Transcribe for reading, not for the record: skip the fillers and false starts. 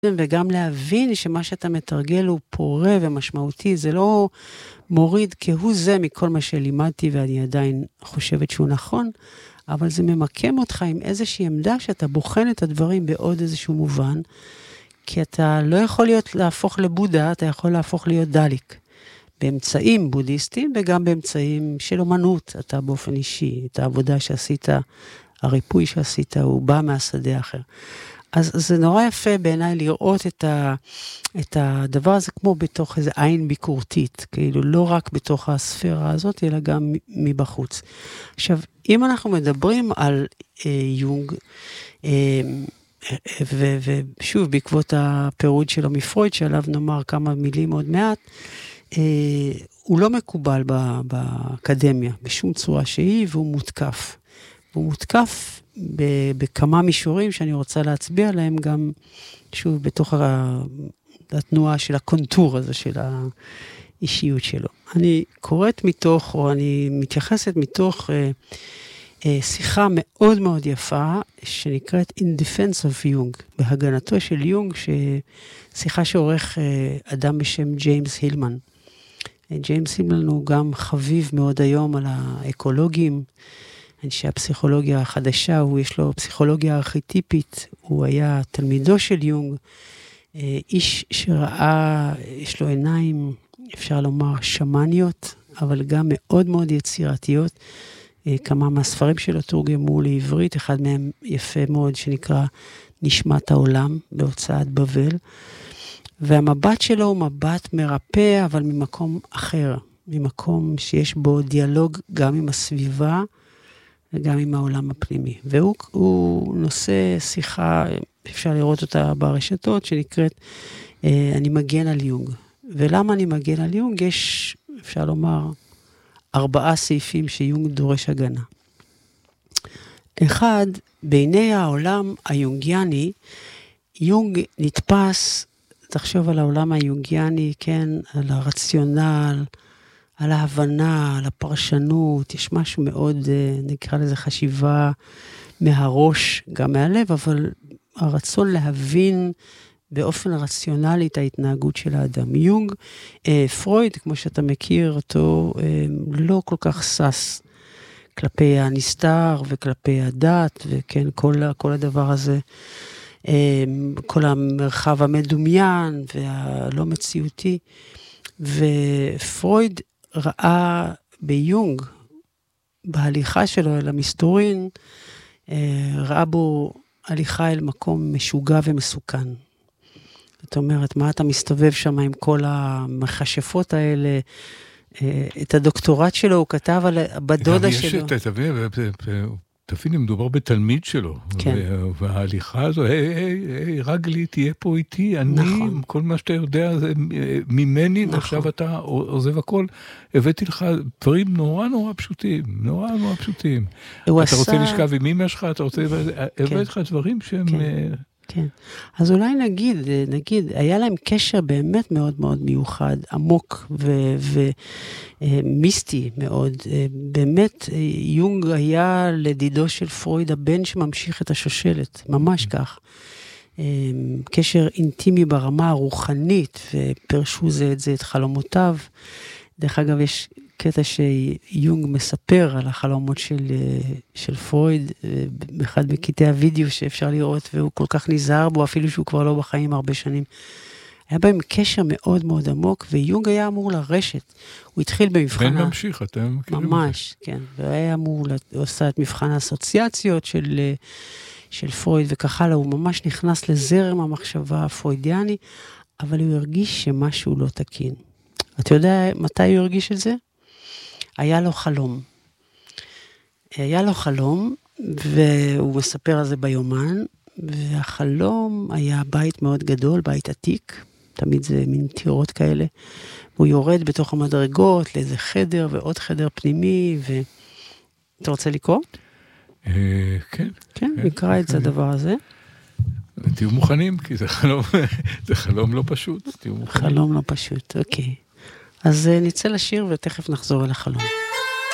וגם להבין שמה שאתה מתרגל הוא פורה ומשמעותי, זה לא מוריד כהוא זה מכל מה שלימדתי, ואני עדיין חושבת שהוא נכון, אבל זה ממקם אותך עם איזושהי עמדה שאתה בוחן את הדברים בעוד איזשהו מובן, כי אתה לא יכול להפוך לבודה, אתה יכול להפוך להיות דליק, באמצעים בודהיסטיים וגם באמצעים של אומנות, אתה באופן אישי, את העבודה שעשית, הריפוי שעשית, הוא בא מהשדה אחר. אז זה נורא יפה בעיניי לראות את הדבר הזה כמו בתוך איזו עין ביקורתית, כאילו לא רק בתוך הספירה הזאת, אלא גם מבחוץ. עכשיו, אם אנחנו מדברים על יונג, ושוב, בעקבות הפירוד שלו מפרויד, שעליו נאמר כמה מילים עוד מעט, הוא לא מקובל באקדמיה, בשום צורה שהיא, והוא מותקף. והוא מותקף בכמה מישורים שאני רוצה להצביע עליהם, גם שוב בתוך התנועה של הקונטור הזה, של האישיות שלו. אני קוראת מתוך, או אני מתייחסת מתוך שיחה מאוד מאוד יפה, שנקראת In Defense of Jung, בהגנתו של יונג, שיחה שעורך אדם בשם ג'יימס הילמן. ג'יימס הילמן הוא גם חביב מאוד היום על האקולוגים, אנשי הפסיכולוגיה החדשה, יש לו פסיכולוגיה ארכיטיפית, הוא היה תלמידו של יונג, איש שראה, יש לו עיניים, אפשר לומר, שמניות, אבל גם מאוד מאוד יצירתיות. כמה מהספרים שלו תורגמו לעברית, אחד מהם יפה מאוד שנקרא נשמת העולם, בהוצאת בבל. והמבט שלו הוא מבט מרפא, אבל ממקום אחר, ממקום שיש בו דיאלוג גם עם הסביבה, וגם עם העולם הפנימי. והוא נושא שיחה, אפשר לראות אותה ברשתות, שנקראת אני מגן על יונג. ולמה אני מגן על יונג? יש, אפשר לומר, 4 סעיפים שיונג דורש הגנה. אחד, בעיני העולם היונגיאני, יונג נתפס, תחשוב על העולם היונגיאני, כן, על הרציונל, על ההבנה, על הפרשנות, יש משהו מאוד, נקרא לזה חשיבה מהראש, גם מהלב, אבל הרצון להבין באופן רציונלי את ההתנהגות של האדם. יונג, פרויד, כמו שאתה מכיר אותו, לא כל כך סס כלפי הנסתר וכלפי הדת, וכן, כל הדבר הזה, כל המרחב המדומיין והלא מציאותי, ופרויד ראה ביונג, בהליכה שלו אל המסתורין, ראה בו הליכה אל מקום משוגע ומסוכן. זאת אומרת, מה אתה מסתובב שם עם כל המחשפות האלה? את הדוקטורט שלו הוא כתב על בדודה שלו. תפיני, מדובר בתלמיד שלו, וההליכה הזו, היי, רגלי, תהיה פה איתי, אני, כל מה שאתה יודע זה ממני, ועכשיו אתה עוזב הכל, הבאתי לך דברים נורא נורא פשוטים, נורא נורא פשוטים. אתה רוצה לשכב עם אמא שלך, אתה רוצה, הבאתי לך דברים שהם... כן, אז אולי נגיד, היה להם קשר באמת מאוד מאוד מיוחד, עמוק ומיסטי מאוד. באמת, יונג היה לדידו של פרויד הבן שממשיך את השושלת, ממש כך. קשר אינטימי ברמה הרוחנית, ופרשו זה את חלומותיו. דרך אגב, יש קטע שיונג מספר על החלומות של פרויד, באחד מקטעי הוידאו שאפשר לראות, והוא כל כך נזהר בו, אפילו שהוא כבר לא בחיים הרבה שנים. היה בהם קשר מאוד מאוד עמוק, ויונג היה אמור לרשת. הוא התחיל במבחן... בן ממשיך, אתם מכירים ממש, כן. והיה אמור לעשות את מבחן האסוציאציות של פרויד, וכך הלאה, הוא ממש נכנס לזרם המחשבה הפרוידיאני, אבל הוא הרגיש שמשהו לא תקין. אתה יודע מתי הוא הרגיש את זה? היה לו חלום, והוא מספר על זה ביומן, והחלום היה בית מאוד גדול, בית עתיק, תמיד זה מין טירות כאלה, הוא יורד בתוך המדרגות לאיזה חדר ועוד חדר פנימי, אתה רוצה לקרוא? כן. כן, נקרא את זה הדבר הזה. תהיו מוכנים, כי זה חלום לא פשוט. חלום לא פשוט, אוקיי. אז נצא לשיר ותכף נחזור אל החלום.